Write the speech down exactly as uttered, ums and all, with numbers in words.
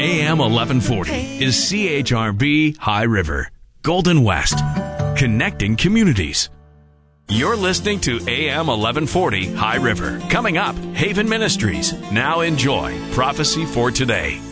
A M eleven forty is C H R B High River, Golden West, connecting communities. You're listening to A M eleven forty High River. Coming up, Haven Ministries. Now enjoy Prophecy for Today.